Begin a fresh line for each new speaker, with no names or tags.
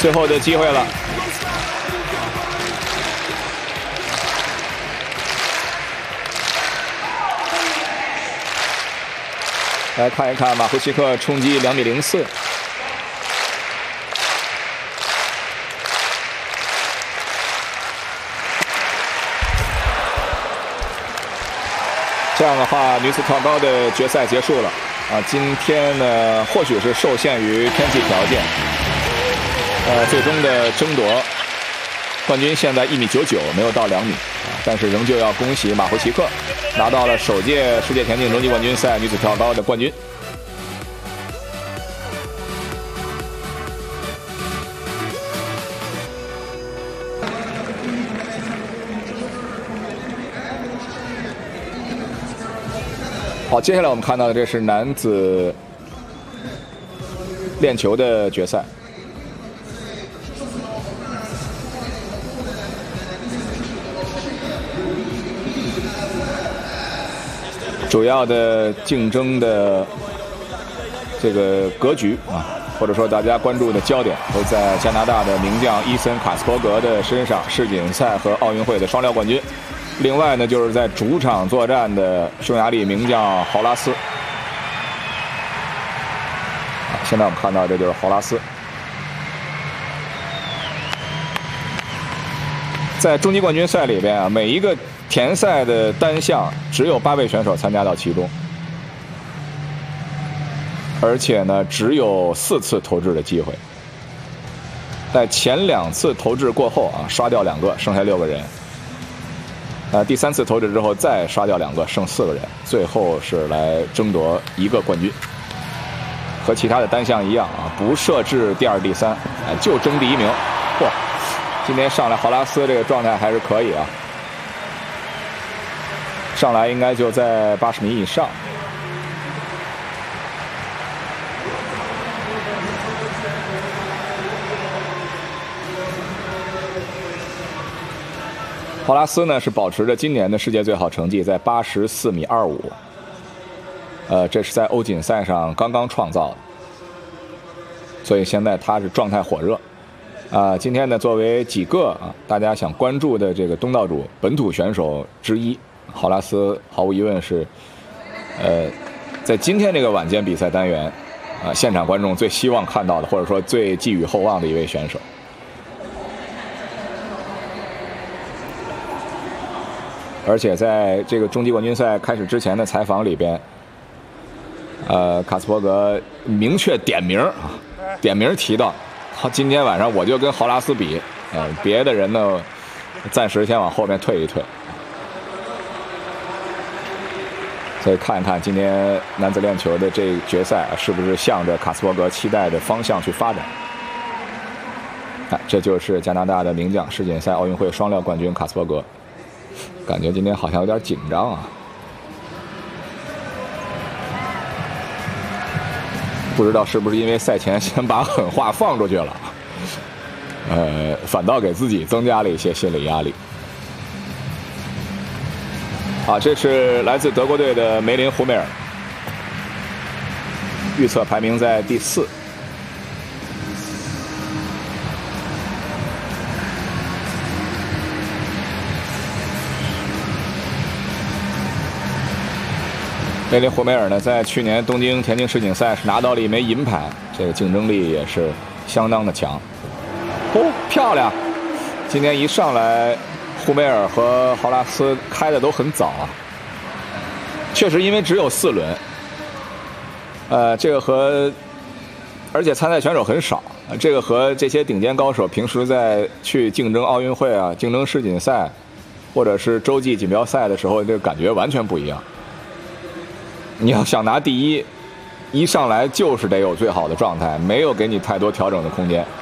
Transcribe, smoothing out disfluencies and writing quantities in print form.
最后的机会了。来看一看马库奇克冲击2.04米。这样的话，女子跳高的决赛结束了啊！今天呢，或许是受限于天气条件，最终的争夺冠军现在1.99米，没有到2米啊，但是仍旧要恭喜马胡奇克拿到了首届世界田径终极冠军赛女子跳高的冠军。好，接下来我们看到的这是男子链球的决赛。主要的竞争的这个格局啊，或者说大家关注的焦点都在加拿大的名将伊森·卡斯伯格的身上，世锦赛和奥运会的双料冠军。另外呢，就是在主场作战的匈牙利名将豪拉斯。现在我们看到这就是豪拉斯。在终极冠军赛里边啊，每一个田赛的单项只有8位选手参加到其中，而且呢，只有4次投掷的机会。在前2次投掷过后啊，刷掉2个，剩下6个人。第3次投掷之后再刷掉2个，剩4个人，最后是来争夺1个冠军。和其他的单项一样啊，不设置第2、第3，就争第1名。嚯，今天上来豪拉斯这个状态还是可以啊，上来应该就在80米以上。豪拉斯呢是保持着今年的世界最好成绩，在84.25米。这是在欧锦赛上刚刚创造的，所以现在他是状态火热。今天呢，作为几个大家想关注的这个东道主本土选手之一，豪拉斯毫无疑问是，在今天这个晚间比赛单元，现场观众最希望看到的，或者说最寄予厚望的一位选手。而且在这个终极冠军赛开始之前的采访里边，卡斯伯格明确点名提到，今天晚上我就跟豪拉斯比，别的人呢暂时先往后面退一退。所以看一看今天男子链球的这决赛是不是向着卡斯伯格期待的方向去发展。这就是加拿大的名将，世锦赛、奥运会双料冠军卡斯伯格。感觉今天好像有点紧张啊，不知道是不是因为赛前先把狠话放出去了，反倒给自己增加了一些心理压力。这是来自德国队的梅林·胡梅尔，预测排名在第4。梅林·胡梅尔呢，在去年东京田径世锦赛是拿到了1枚银牌，这个竞争力也是相当的强。漂亮！今天一上来，胡梅尔和豪拉斯开的都很早啊。确实，因为只有4轮，这个而且参赛选手很少，这个和这些顶尖高手平时在去竞争奥运会啊、竞争世锦赛，或者是洲际锦标赛的时候，这个感觉完全不一样。你要想拿第一，一上来就是得有最好的状态，没有给你太多调整的空间。